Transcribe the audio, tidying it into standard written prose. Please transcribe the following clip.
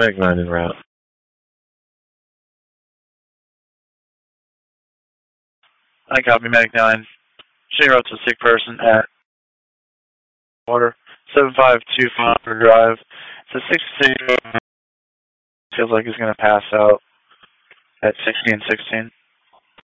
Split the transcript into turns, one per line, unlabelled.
Medic 9 en route.
I copy, Medic 9. Shooting route to a sick person at order 7525 Drive. It's a 66. Feels like he's going to pass out at 1616.